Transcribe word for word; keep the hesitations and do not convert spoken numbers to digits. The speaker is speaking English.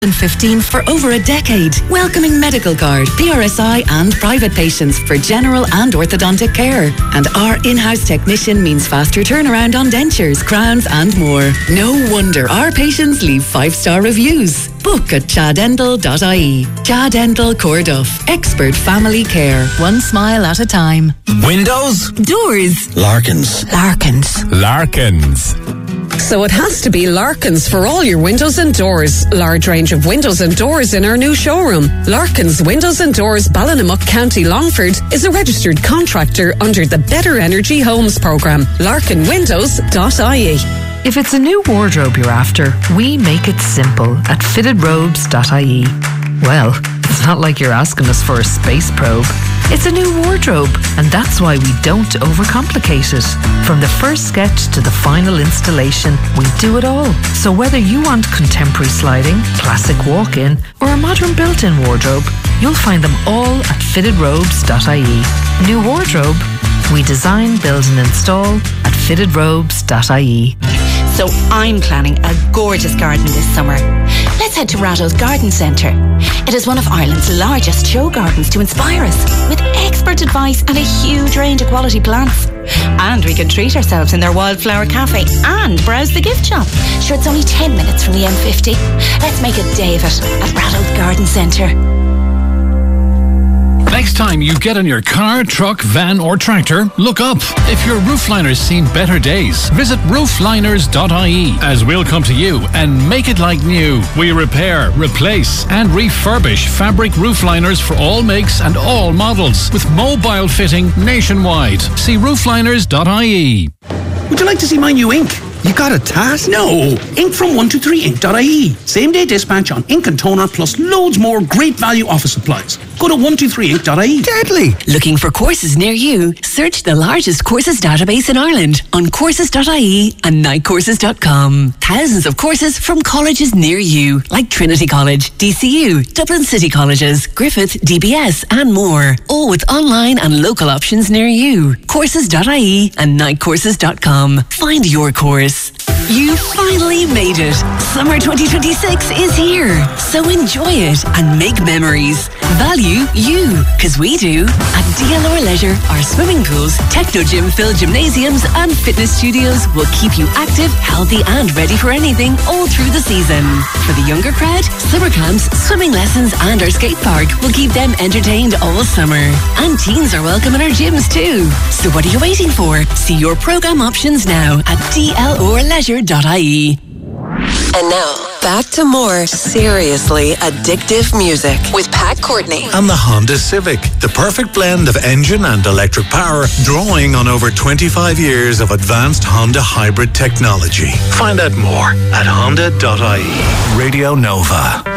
fifteen for over a decade, welcoming Medical Card, P R S I and private patients for general and orthodontic care. And our in-house technician means faster turnaround on dentures, crowns and more. No wonder our patients leave five-star reviews. Book at chadental dot I E. Chadental Corduff. Expert family care. One smile at a time. Windows? Doors. Larkins. Larkins. Larkins. So it has to be Larkins for all your windows and doors. Large range of windows and doors in our new showroom. Larkins Windows and Doors, Ballinamuck, County Longford, is a registered contractor under the Better Energy Homes programme. larkin windows dot I E. If it's a new wardrobe you're after, we make it simple at fitted robes dot I E. Well, it's not like you're asking us for a space probe. It's a new wardrobe, and that's why we don't overcomplicate it. From the first sketch to the final installation, we do it all. So whether you want contemporary sliding, classic walk-in, or a modern built-in wardrobe, you'll find them all at fitted robes dot I E. New wardrobe? We design, build and install at fitted robes dot I E. So I'm planning a gorgeous garden this summer. Let's head to Ratto's Garden Centre. It is one of Ireland's largest show gardens to inspire us, with expert advice and a huge range of quality plants. And we can treat ourselves in their wildflower cafe and browse the gift shop. Sure, it's only ten minutes from the M fifty. Let's make a day of it at Ratto's Garden Centre. Next time you get in your car, truck, van or tractor, look up. If your roofliner's seen better days, visit roofliners dot I E, as we'll come to you and make it like new. We repair, replace and refurbish fabric roofliners for all makes and all models, with mobile fitting nationwide. See roofliners dot I E. Would you like to see my new ink? You got a task? No! Ink from one two three ink dot I E. Same day dispatch on ink and toner, plus loads more great value office supplies. Go to one two three ink dot I E. Deadly! Looking for courses near you? Search the largest courses database in Ireland on courses dot I E and night courses dot com. Thousands of courses from colleges near you, like Trinity College, D C U, Dublin City Colleges, Griffith, D B S and more. All with online and local options near you. courses dot I E and night courses dot com. Find your course. You finally made it. Summer twenty twenty-six is here. So enjoy it and make memories. Value you, because we do. At D L R Leisure, our swimming pools, techno gym filled gymnasiums and fitness studios will keep you active, healthy and ready for anything all through the season. For the younger crowd, summer camps, swimming lessons and our skate park will keep them entertained all summer. And teens are welcome in our gyms too. So what are you waiting for? See your programme options now at D L R leisure dot I E. And now, back to more seriously addictive music with Pat Courtney. And the Honda Civic, the perfect blend of engine and electric power, drawing on over twenty-five years of advanced Honda hybrid technology. Find out more at honda dot I E. Radio Nova.